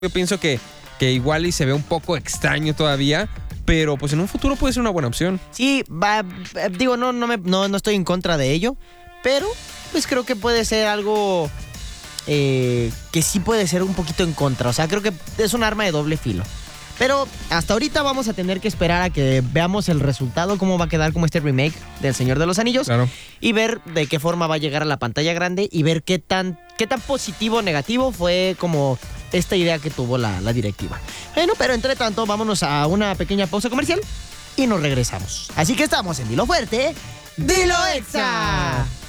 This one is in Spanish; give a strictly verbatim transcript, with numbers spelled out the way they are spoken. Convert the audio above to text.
Yo pienso que, que igual y se ve un poco extraño todavía, pero pues en un futuro puede ser una buena opción. Sí, va, digo, no, no, me, no, no estoy en contra de ello, pero pues creo que puede ser algo eh, que sí puede ser un poquito en contra. O sea, creo que es un arma de doble filo. Pero hasta ahorita vamos a tener que esperar a que veamos el resultado, cómo va a quedar como este remake del Señor de los Anillos. Claro. Y ver de qué forma va a llegar a la pantalla grande y ver qué tan, qué tan positivo o negativo fue como esta idea que tuvo la, la directiva. Bueno, pero entre tanto, vámonos a una pequeña pausa comercial y nos regresamos. Así que estamos en Dilo Fuerte, Dilo Exa.